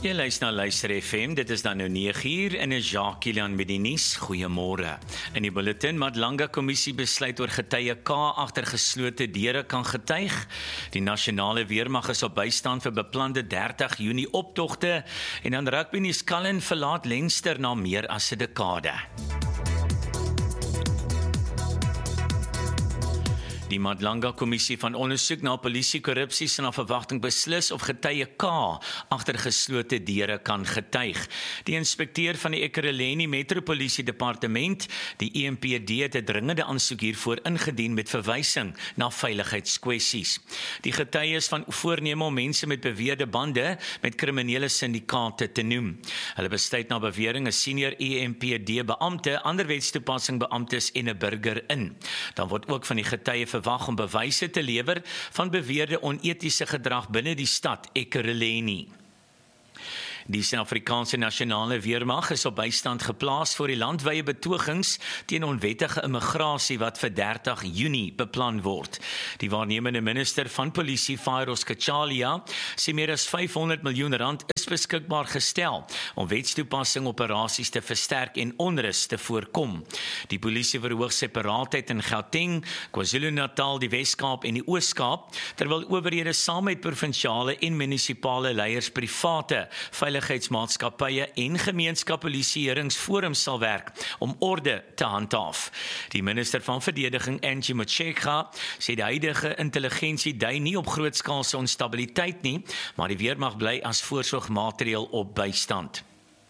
Jy luister na Luister FM, dit is dan nou 9uur en is Jacques Kilian met die nuus. Goeiemôre. In die bulletin, Madlanga Kommissie besluit oor getuie K agter geslote deure kan getuig. Die nasionale weermag is op bystand vir beplande 30 Junie optogte en dan rugby nuus, Cullen verlaat Leinster na meer as 'n dekade. Die Madlanga Kommissie van ondersoek na polisiekorrupsie sal na verwagting beslis of getuie K agter geslote deure kan getuig. Die inspekteur van die Ekurhuleni Metropolisie Departement, die EMPD, het 'n dringende aansoek hiervoor ingedien met verwysing na veiligheidskwessies. Die getuies van voorneme om mense met beweerde bande met kriminele syndikaate te noem. Hulle besluit na bewering 'n senior EMPD-beampte, ander wetstoepassing beamptes en 'n burger in. Dan word ook van die getuie verwag om bewyse te lewer van beweerde onetiese gedrag binne die stad Ekurhuleni. Die Suid-Afrikaanse nasionale weermag is op bystand geplaas vir die landwye betogings teen onwettige immigrasie wat vir 30 Junie beplan word. Die waarnemende minister van polisie, Fairos Kachalia, sê meer as R500 miljoen is beskikbaar gestel om wetstoepassing operasies te versterk en onrus te voorkom. Die polisie verhoog sy paraatheid in Gauteng, KwaZulu-Natal, die Wes-Kaap en die Oos-Kaap, terwyl owerhede saam met provinsiale en munisipale leiers private veiligheidsmaatskappye en gemeenskapspolisieeringsforums sal werk om orde te handhaaf. Die minister van verdediging, Angie Motshekga, sê die huidige intelligensie dui nie op grootskaalse onstabiliteit nie, maar die weermag bly as voorsorgmaatreël op bystand.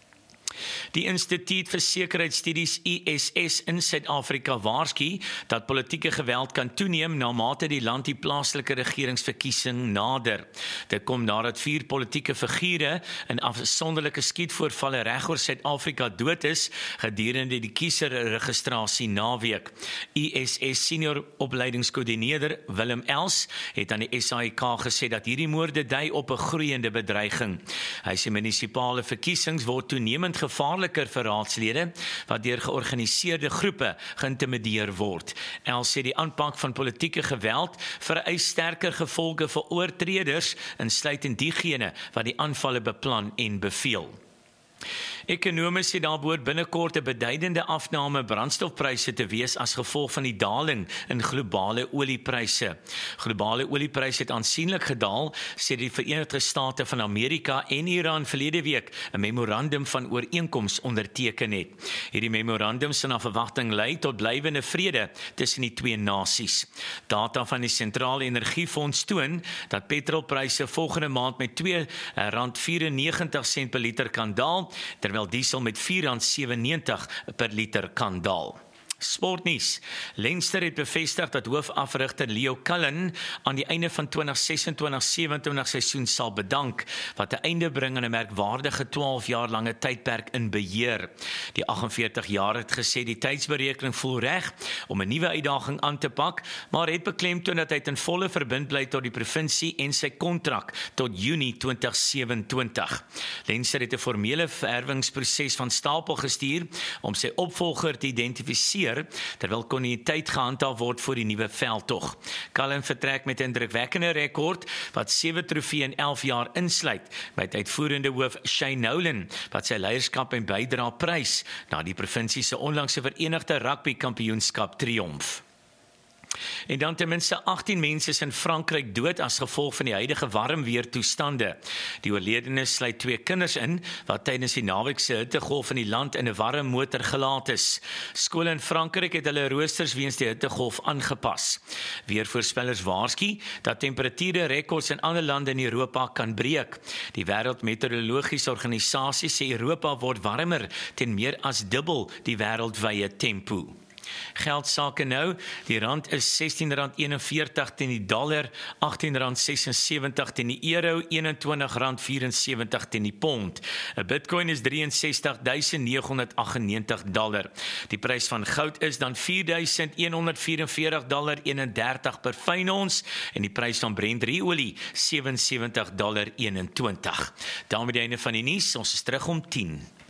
Die Instituut vir Sekuriteitsstudies ISS in Suid-Afrika waarsku dat politieke geweld kan toeneem na mate die land die plaaslike regeringsverkiesing nader. Dit kom nadat 4 politieke figure in afsonderlike skietvoorvalle regoor Suid-Afrika dood is gedurende die kieserregistrasie naweek. ISS senior opleidingskoördineerder Willem Els het aan die SAIK gesê dat hierdie moorde dui op 'n groeiende bedreiging. Hy sê munisipale verkiesings word toenemend gevaarliker vir raadslede wat deur georganiseerde groepe geïntimideer word. Els sê die aanpak van politieke geweld vereis sterker gevolge vir oortreders, insluitend diegene wat die aanvalle beplan en beveel. Ekonome sê daar behoort binnekort 'n beduidende afname brandstofpryse te wees as gevolg van die daling in globale oliepryse. Globale oliepryse het aansienlik gedaal, sê die Verenigde State van Amerika en Iran verlede week 'n memorandum van ooreenkoms onderteken het. Hierdie memorandum sal na verwagting lei tot blywende vrede tussen die twee nasies. Data van die Sentrale Energiefonds toon dat petrolpryse volgende maand met R2,94 per liter kan daal, terwyl diesel met R4,97 per liter kan daal. Sportnuus. Leinster het bevestig dat hoofafrigter Leo Cullen aan die einde van 2026-27 seisoen sal bedank, wat 'n einde bring aan 'n merkwaardige 12 jaar lange tydperk in beheer. Die 48 jaar het gesê die tydsberekening voel reg om 'n nuwe uitdaging aan te pak, maar het beklemtoon dat hy ten volle verbind bly tot die provinsie en sy kontrak tot Junie 2027. Leinster het 'n formele verwerwingsproses van stapel gestuur om sy opvolger te identifiseer, terwyl kontinuïteit gehandhaaf word vir die nuwe veldtog. Cullen vertrek met 'n indrukwekkende rekord wat 7 trofee in 11 jaar insluit, met uitvoerende hoof Shane Nolan wat sy leierskap en bydrae prys na die provinsie se onlangse Verenigde Rugby Kampioenskap triomf. En dan ten minste 18 mense is in Frankryk dood as gevolg van die huidige warm weertoestande. Die oorledenes sluit 2 kinders in wat tydens die naweekse hittegolf in die land in 'n warm motor gelaat is. Skole in Frankryk het hulle roosters weens die hittegolf aangepas. Weervoorspellers waarsku dat temperature rekords in ander lande in Europa kan breek. Die Wêreldmeteorologiese Organisasie sê Europa word warmer ten meer as dubbel die wêreldwye tempo. Geldsake nou, die rand is R16,41 teen die dollar, R18,76 teen die euro, R21,74 teen die pond. 'n Bitcoin is $63,998. Die prys van goud is dan $4,144,31 per fyn ons en die prys van Brent olie $77,21. Daarmee die einde van die nuus, ons is terug om 10.